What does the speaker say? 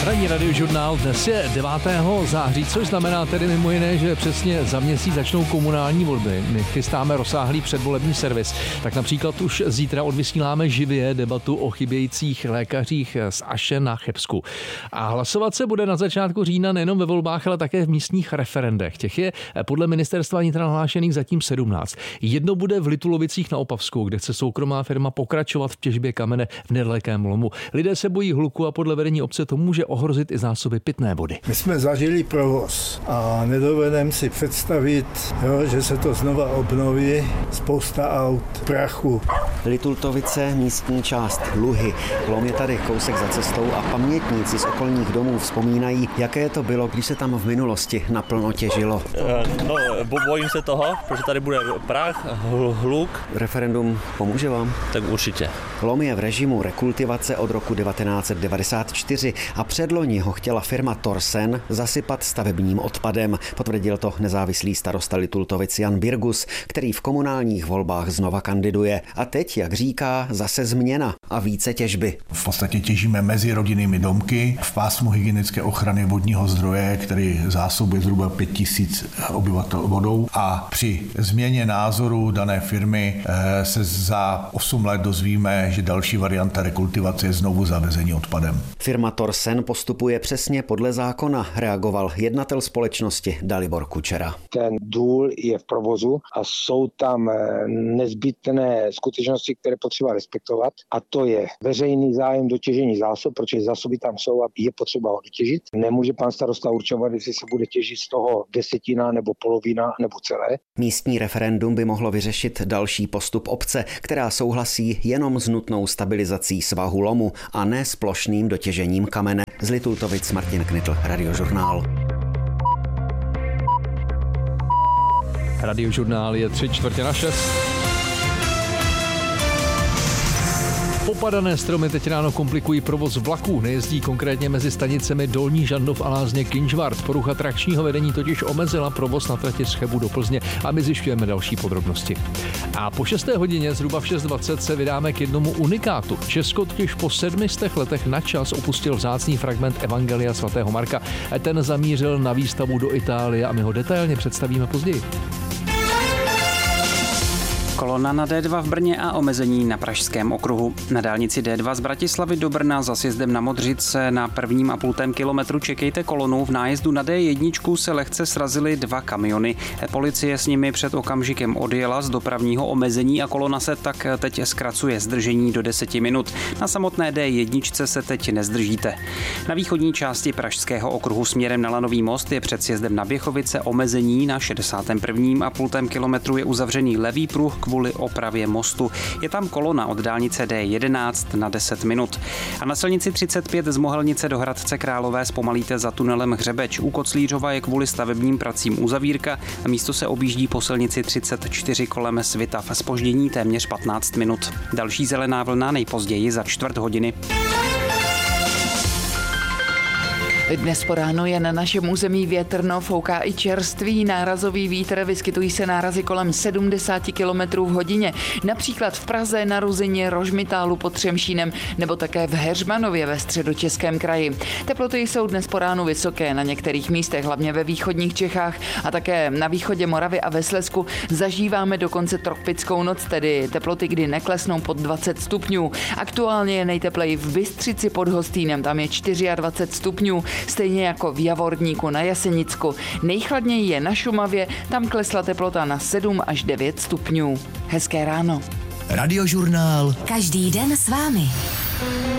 Ranní radiožurnál, dnes je 9. září, což znamená tedy mimo jiné, že přesně za měsíc začnou komunální volby. My chystáme rozsáhlý předvolební servis, tak například už zítra odvysíláme živě debatu o chybějících lékařích z Aše na Chebsku. A hlasovat se bude na začátku října nejenom ve volbách, ale také v místních referendech. Těch je podle ministerstva vnitra nahlášených zatím 17. Jedno bude v Litulovicích na Opavsku, kde chce soukromá firma pokračovat v těžbě kamene v nedalekém lomu. Lidé se bojí hluku a podle vedení obce to může ohrozit i zásoby pitné vody. My jsme zažili provoz a nedovedeme si představit, že se to znova obnoví. Spousta aut, prachu. Litultovice, místní část Luhy. Lom je tady kousek za cestou a pamětníci z okolních domů vzpomínají, jaké to bylo, když se tam v minulosti naplno těžilo. Bojím se toho, protože tady bude prach, hluk. Referendum pomůže vám? Tak určitě. Lom je v režimu rekultivace od roku 1994 a předloni ho chtěla firma Torsen zasypat stavebním odpadem. Potvrdil to nezávislý starosta Litultovic Jan Birgus, který v komunálních volbách znova kandiduje. A teď, jak říká, zase změna a více těžby. V podstatě těžíme mezi rodinnými domky v pásmu hygienické ochrany vodního zdroje, který zásobuje zhruba 5000 obyvatel vodou, a při změně názoru dané firmy se za 8 let dozvíme, že další varianta rekultivace je znovu zavezení odpadem. Firma Torsen postupuje přesně podle zákona, reagoval jednatel společnosti Dalibor Kučera. Ten důl je v provozu a jsou tam nezbytné skutečnosti, které potřeba respektovat, a to je veřejný zájem dotěžení zásob, protože zásoby tam jsou a je potřeba ho dotěžit. Nemůže pan starosta určovat, jestli se bude těžit z toho desetina nebo polovina nebo celé. Místní referendum by mohlo vyřešit další postup obce, která souhlasí jenom s nutnou stabilizací svahu lomu a ne s plošným dotěžením kamene. Z Litultovic Martin Knitl, Radiožurnál. Radiožurnál je 5:45. Popadané stromy teď ráno komplikují provoz vlaků. Nejezdí konkrétně mezi stanicemi Dolní Žandov a Lázně Kynžvart. Porucha trakčního vedení totiž omezila provoz na trati z Chebu do Plzně a my zjišťujeme další podrobnosti. A po 6. hodině zhruba v 6:20 se vydáme k jednomu unikátu. Česko totiž po 700 letech na čas opustil vzácný fragment Evangelia svatého Marka. Ten zamířil na výstavu do Itálie a my ho detailně představíme později. Kolona na D2 v Brně a omezení na Pražském okruhu. Na dálnici D2 z Bratislavy do Brna za sjezdem na Modřice na 1,5 kilometru čekejte kolonu. V nájezdu na D1 se lehce srazily 2 kamiony. Policie s nimi před okamžikem odjela z dopravního omezení a kolona se tak teď zkracuje zdržení do 10 minut. Na samotné D1 se teď nezdržíte. Na východní části Pražského okruhu směrem na Lanový most je před sjezdem na Běchovice omezení. Na 61,5 kilometru je uzavřený levý pruh kvůli opravě mostu. Je tam kolona od dálnice D11 na 10 minut. A na silnici 35 z Mohelnice do Hradce Králové zpomalíte za tunelem Hřebeč. U Koclířova je kvůli stavebním pracím uzavírka a místo se objíždí po silnici 34 kolem Svitav. Zpoždění téměř 15 minut. Další zelená vlna nejpozději za 1/4 hodiny. Dnes po ránu je na našem území větrno, fouká i čerstvý nárazový vítr, vyskytují se nárazy kolem 70 km v hodině. Například v Praze, na Ruzyni, Rožmitálu pod Třemšínem nebo také v Heřmanově ve Středočeském kraji. Teploty jsou dnes po ránu vysoké na některých místech, hlavně ve východních Čechách a také na východě Moravy a ve Slezsku. Zažíváme dokonce tropickou noc, tedy teploty, kdy neklesnou pod 20 stupňů. Aktuálně je nejtepleji v Bystřici pod Hostýnem, tam je 24 stupňů. Stejně jako v Javorníku na Jesenicku. Nejchladněji je na Šumavě, tam klesla teplota na 7 až 9 stupňů. Hezké ráno. Radiožurnál. Každý den s vámi.